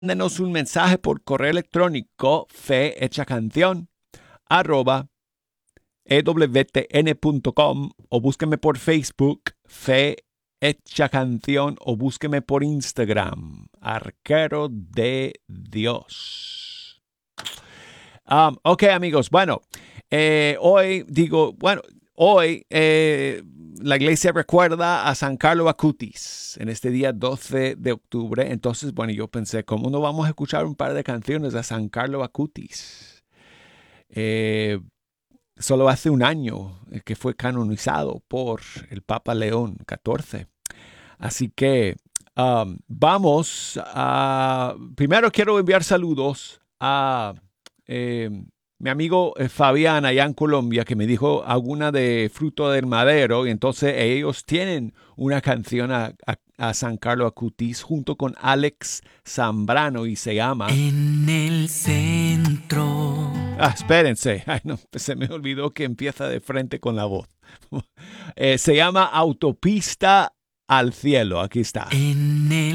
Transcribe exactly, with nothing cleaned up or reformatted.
mándenos un mensaje por correo electrónico fehechacanción arroba ewtn punto com o búsqueme por Facebook Fe Hecha Canción o búsqueme por Instagram Arquero de Dios. Um, ok, amigos, bueno, eh, hoy digo, bueno, hoy eh, la iglesia recuerda a San Carlo Acutis en este día doce de octubre. Entonces, bueno, yo pensé, ¿cómo no vamos a escuchar un par de canciones a San Carlo Acutis? Eh, solo hace un año que fue canonizado por el Papa León catorce. Así que um, vamos a... Primero quiero enviar saludos a... Eh, mi amigo eh, Fabián allá en Colombia, que me dijo alguna de Fruto del Madero, y entonces ellos tienen una canción a, a, a San Carlo Acutis junto con Alex Zambrano y se llama En el centro. Ah, espérense, ay, no, se me olvidó que empieza de frente con la voz. eh, se llama Autopista al Cielo, aquí está. En el